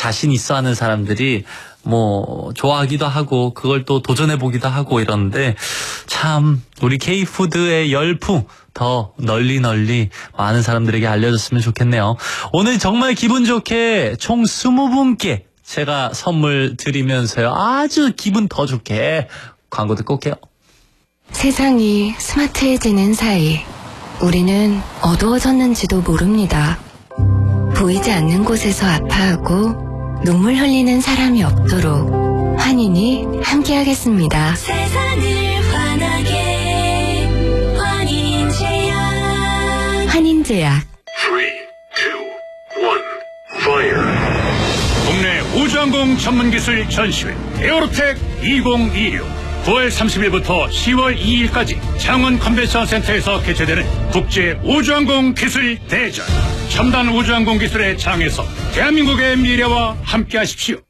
자신 있어 하는 사람들이 뭐 좋아하기도 하고 그걸 또 도전해보기도 하고 이러는데 참 우리 K푸드의 열풍 더 널리 많은 사람들에게 알려졌으면 좋겠네요. 오늘 정말 기분 좋게 총 20분께 제가 선물 드리면서요. 아주 기분 더 좋게 광고 듣고 올게요. 세상이 스마트해지는 사이 우리는 어두워졌는지도 모릅니다. 보이지 않는 곳에서 아파하고 눈물 흘리는 사람이 없도록 환인이 함께하겠습니다. 세상을 환하게 환인제약. 환인제약. 3, 2, 1, fire. 국내 우주항공 전문기술 전시회 에어로텍 2026 9월 30일부터 10월 2일까지 창원 컨벤션 센터에서 개최되는 국제 우주항공 기술 대전. 첨단 우주항공 기술의 장에서 대한민국의 미래와 함께하십시오.